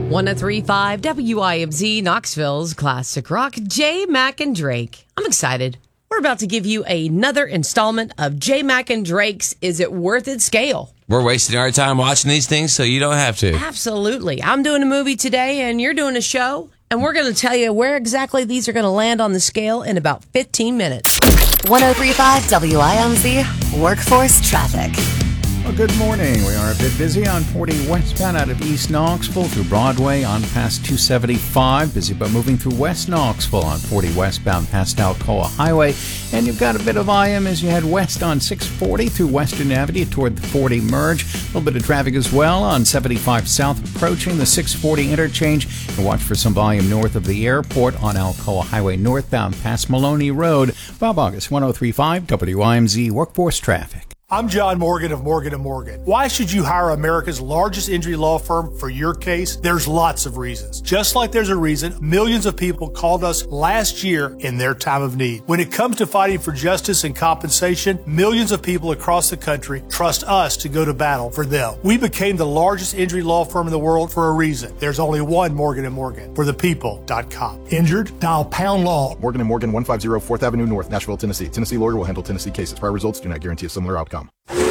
103.5 WIMZ, Knoxville's Classic Rock, J. Mac and Drake. I'm excited. We're about to give you another installment of J. Mac and Drake's Is It Worth It scale. We're wasting our time watching these things, so you don't have to. Absolutely. I'm doing a movie today, and you're doing a show, and we're going to tell you where exactly these are going to land on the scale in about 15 minutes. 103.5 WIMZ, Workforce Traffic. Well, good morning. We are a bit busy on 40 westbound out of East Knoxville through Broadway on past 275. Busy but moving through West Knoxville on 40 westbound past Alcoa Highway. And you've got a bit of IM as you head west on 640 through Western Avenue toward the 40 merge. A little bit of traffic as well on 75 south approaching the 640 interchange. And watch for some volume north of the airport on Alcoa Highway northbound past Maloney Road. Bob August, 103.5 WIMZ Workforce Traffic. I'm John Morgan of Morgan & Morgan. Why should you hire America's largest injury law firm for your case? There's lots of reasons. Just like there's a reason millions of people called us last year in their time of need. When it comes to fighting for justice and compensation, millions of people across the country trust us to go to battle for them. We became the largest injury law firm in the world for a reason. There's only one Morgan & Morgan, forthepeople.com. Injured? Dial pound law. Morgan & Morgan, 150 4th Avenue North, Nashville, Tennessee. Tennessee lawyer will handle Tennessee cases. Prior results do not guarantee a similar outcome.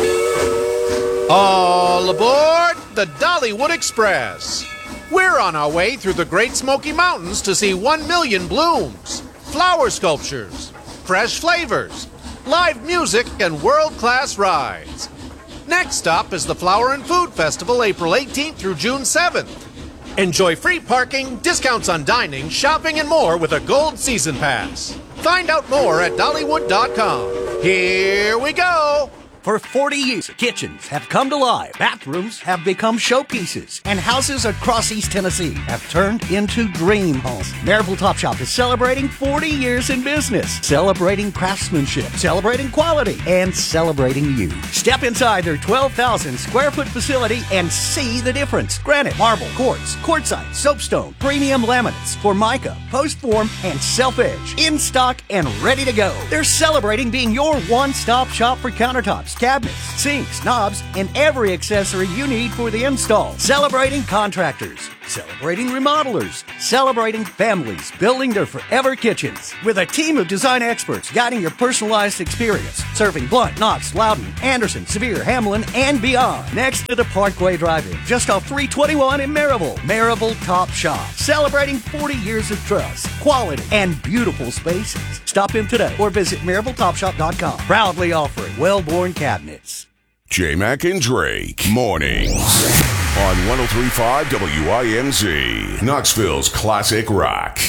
All aboard the Dollywood Express. We're on our way through the Great Smoky Mountains to see 1 million blooms, flower sculptures, fresh flavors, live music, and world-class rides. Next stop is the Flower and Food Festival, April 18th through June 7th. Enjoy free parking, discounts on dining, shopping, and more with a Gold Season Pass. Find out more at Dollywood.com. Here we go! For 40 years, kitchens have come to life, bathrooms have become showpieces, and houses across East Tennessee have turned into dream homes. Maryville Topshop is celebrating 40 years in business, celebrating craftsmanship, celebrating quality, and celebrating you. Step inside their 12,000 square foot facility and see the difference. Granite, marble, quartz, quartzite, soapstone, premium laminates, Formica, post form, and self-edge. In stock and ready to go. They're celebrating being your one-stop shop for countertops, cabinets, sinks, knobs, and every accessory you need for the install. Celebrating contractors, celebrating remodelers, celebrating families building their forever kitchens. With a team of design experts guiding your personalized experience, serving Blount, Knox, Loudon, Anderson, Sevier, Hamlin, and beyond. Next to the Parkway Drive-In, just off 321 in Maryville. Maryville Top Shop, celebrating 40 years of trust, quality, and beautiful spaces. Stop in today or visit MaryvilleTopShop.com. Proudly offering well-born cabinets. J-Mac and Drake, mornings on 103.5 WIMZ, Knoxville's Classic Rock.